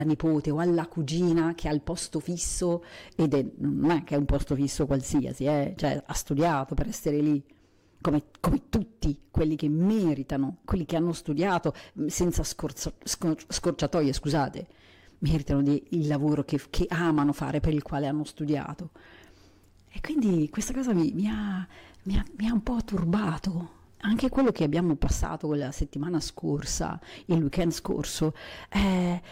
nipote o alla cugina che ha il posto fisso non è che è un posto fisso qualsiasi, cioè ha studiato per essere lì, come tutti quelli che meritano, quelli che hanno studiato senza scorciatoie, scusate, meritano il lavoro che amano fare, per il quale hanno studiato. E quindi questa cosa mi ha un po' turbato. Anche quello che abbiamo passato quella settimana scorsa, il weekend scorso, è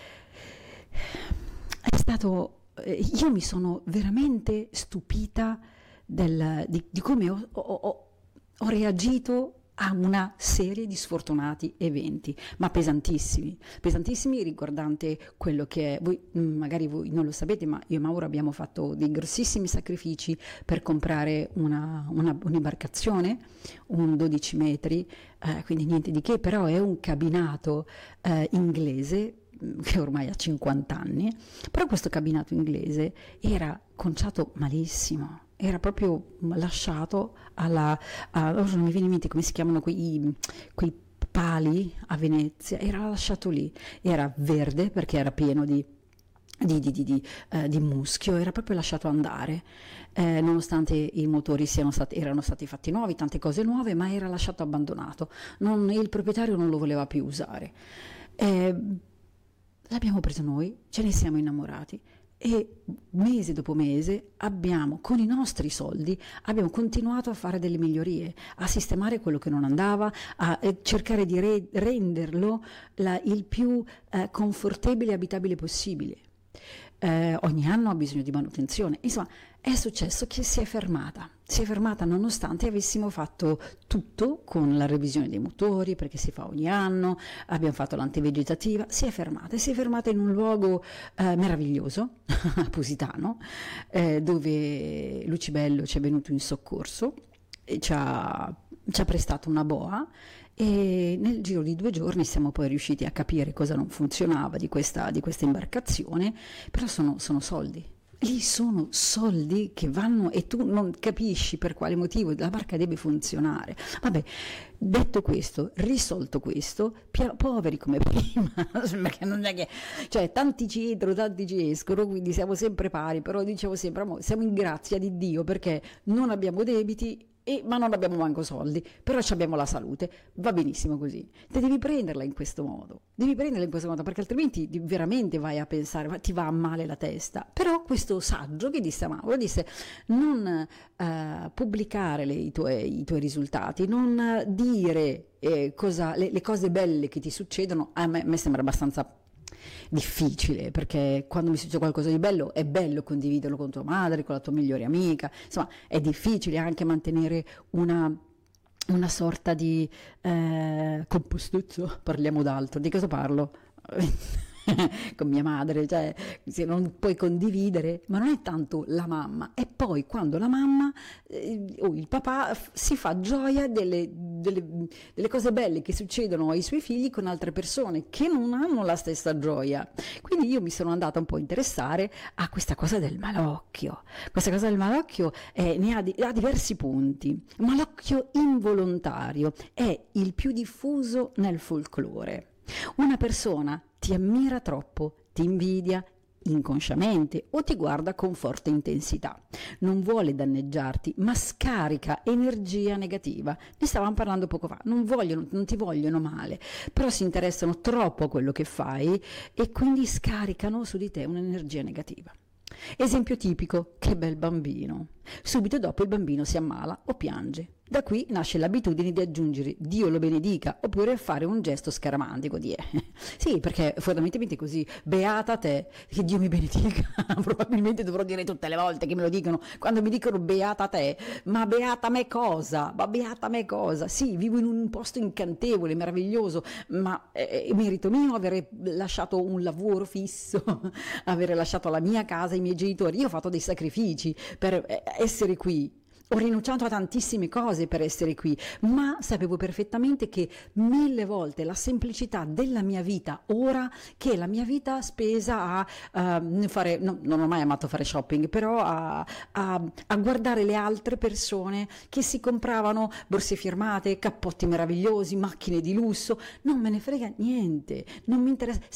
stato, io mi sono veramente stupita di come ho reagito a una serie di sfortunati eventi, ma pesantissimi, riguardante quello che è, magari voi non lo sapete, ma io e Mauro abbiamo fatto dei grossissimi sacrifici per comprare un'imbarcazione, un 12 metri, quindi niente di che, però è un cabinato inglese, che ormai ha 50 anni, però questo cabinato inglese era conciato malissimo, era proprio lasciato non mi viene in mente come si chiamano quei pali a Venezia, era lasciato lì, era verde perché era pieno di muschio, era proprio lasciato andare, nonostante i motori erano stati fatti nuovi, tante cose nuove, ma era lasciato abbandonato, il proprietario non lo voleva più usare. L'abbiamo preso noi, ce ne siamo innamorati e mese dopo mese con i nostri soldi abbiamo continuato a fare delle migliorie, a sistemare quello che non andava, a cercare di renderlo il più confortevole e abitabile possibile. Ogni anno ha bisogno di manutenzione, insomma è successo che si è fermata nonostante avessimo fatto tutto con la revisione dei motori, perché si fa ogni anno, abbiamo fatto l'antivegetativa, si è fermata in un luogo meraviglioso, a Positano, dove Lucibello ci è venuto in soccorso e ci ha prestato una boa, e nel giro di 2 giorni siamo poi riusciti a capire cosa non funzionava di questa imbarcazione, però sono soldi. Lì sono soldi che vanno e tu non capisci per quale motivo la barca deve funzionare. Vabbè, detto questo, risolto questo, poveri come prima, perché non è che, cioè tanti ci entrano, tanti ci escono, quindi siamo sempre pari, però dicevo sempre, siamo in grazia di Dio perché non abbiamo debiti, ma non abbiamo manco soldi, però abbiamo la salute, va benissimo così. Te devi prenderla in questo modo, perché altrimenti veramente vai a pensare, ti va a male la testa. Però questo saggio che disse Mauro, disse non pubblicare i tuoi risultati, non dire le cose belle che ti succedono. A me sembra abbastanza difficile, perché quando mi succede qualcosa di bello è bello condividerlo con tua madre, con la tua migliore amica, insomma è difficile anche mantenere una sorta di compostuzzo. Parliamo d'altro, di cosa parlo? Con mia madre, cioè se non puoi condividere, ma non è tanto la mamma, è poi quando la mamma o il papà si fa gioia delle cose belle che succedono ai suoi figli con altre persone che non hanno la stessa gioia. Quindi io mi sono andata un po' a interessare a questa cosa del malocchio. Questa cosa del malocchio ha diversi punti. Malocchio involontario è il più diffuso nel folklore. Una persona ti ammira troppo, ti invidia inconsciamente o ti guarda con forte intensità. Non vuole danneggiarti, ma scarica energia negativa. Ne stavamo parlando poco fa. Non ti vogliono male, però si interessano troppo a quello che fai e quindi scaricano su di te un'energia negativa. Esempio tipico: che bel bambino. Subito dopo il bambino si ammala o piange. Da qui nasce l'abitudine di aggiungere Dio lo benedica oppure fare un gesto scaramantico di sì, perché fondamentalmente è così. Beata te, che Dio mi benedica. Probabilmente dovrò dire tutte le volte che me lo dicono, quando mi dicono beata te, ma beata me cosa? Ma beata me cosa? Sì, vivo in un posto incantevole, meraviglioso, ma è merito mio avere lasciato un lavoro fisso, avere lasciato la mia casa, i miei genitori. Io ho fatto dei sacrifici per essere qui. Ho rinunciato a tantissime cose per essere qui, ma sapevo perfettamente che 1000 volte la semplicità della mia vita ora che la mia vita spesa a fare, no, non ho mai amato fare shopping, però a guardare le altre persone che si compravano borse firmate, cappotti meravigliosi, macchine di lusso, non me ne frega niente, non mi interessa.